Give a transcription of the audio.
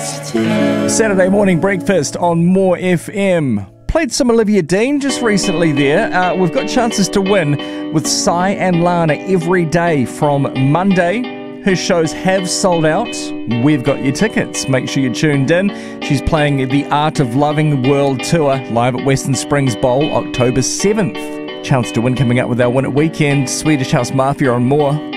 Saturday morning breakfast on More FM. Played some Olivia Dean just recently there. We've got chances to win with Sai and Lana every day from Monday. Her shows have sold out. We've got your tickets. Make sure you're tuned in. She's playing the Art of Loving World Tour live at Western Springs Bowl October 7th. Chance to win coming up with our Win It Weekend. Swedish House Mafia on More.